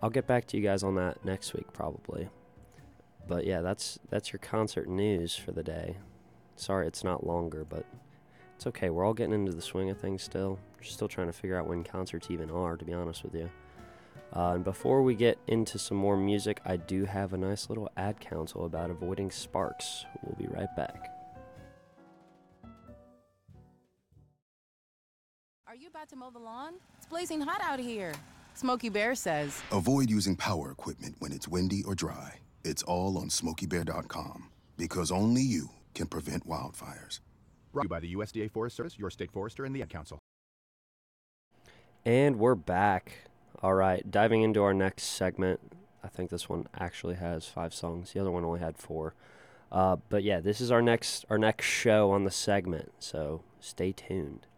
I'll get back to you guys on that next week probably. But yeah, that's your concert news for the day. Sorry it's not longer, but it's okay. We're all getting into the swing of things still. We're still trying to figure out when concerts even are, to be honest with you. And before we get into some more music, I do have a nice little ad council about avoiding sparks. We'll be right back. Are you about to mow the lawn? It's blazing hot out here. Smokey Bear says, avoid using power equipment when it's windy or dry. It's all on SmokeyBear.com, because only you can prevent wildfires. Brought to you by the USDA Forest Service, your state forester, and the Ad Council. And we're back. All right, diving into our next segment. I think this one actually has 5 songs. The other one only had 4. But yeah, this is our next show on the segment, so stay tuned.